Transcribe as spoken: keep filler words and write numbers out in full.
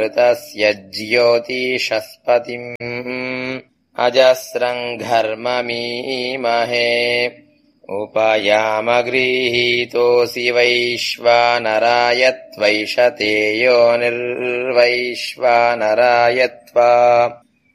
ऋतस्य ज्योतिषस्पतिम् अजस्रम् घर्ममीमहे उपयामगृहीतोऽसि वैश्वानराय त्वैष ते योनिर्वैश्वानराय त्वा